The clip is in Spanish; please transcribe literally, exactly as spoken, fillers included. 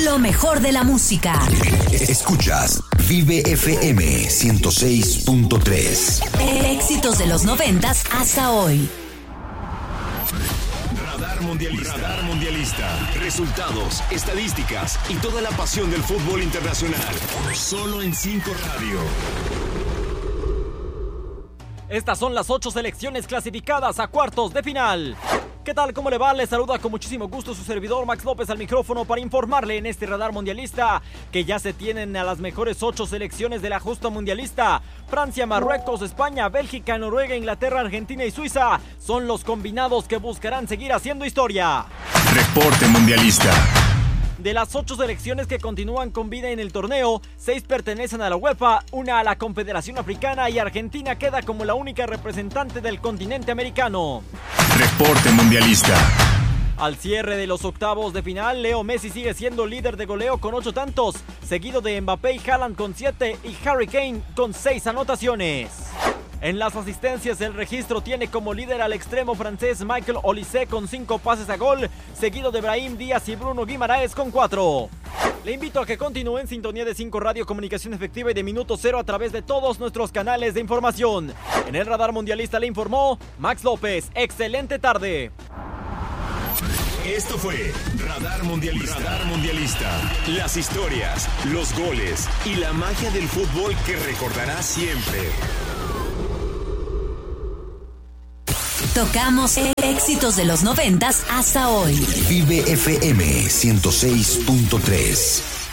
Lo mejor de la música. Escuchas Vive F M ciento seis punto tres. Éxitos de los noventas hasta hoy. Radar Mundialista. Radar Mundialista. Resultados, estadísticas y toda la pasión del fútbol internacional. Solo en cinco Radio. Estas son las ocho selecciones clasificadas a cuartos de final. ¿Qué tal? ¿Cómo le va? Le saluda con muchísimo gusto su servidor Max López al micrófono para informarle en este Radar Mundialista que ya se tienen a las mejores ocho selecciones de la justa mundialista. Francia, Marruecos, España, Bélgica, Noruega, Inglaterra, Argentina y Suiza son los combinados que buscarán seguir haciendo historia. Reporte Mundialista. De las ocho selecciones que continúan con vida en el torneo, seis pertenecen a la UEFA, una a la Confederación Africana y Argentina queda como la única representante del continente americano. Reporte Mundialista. Al cierre de los octavos de final, Leo Messi sigue siendo líder de goleo con ocho tantos, seguido de Mbappé y Haaland con siete y Harry Kane con seis anotaciones. En las asistencias, el registro tiene como líder al extremo francés Michael Olise con cinco pases a gol, seguido de Brahim Díaz y Bruno Guimaraes con cuatro. Le invito a que continúe en sintonía de cinco Radio, comunicación efectiva y de minuto cero a través de todos nuestros canales de información. En el Radar Mundialista le informó Max López. Excelente tarde. Esto fue Radar Mundialista. Radar Mundialista. Las historias, los goles y la magia del fútbol que recordarás siempre. Tocamos éxitos de los noventas hasta hoy. Vive F M ciento seis punto tres.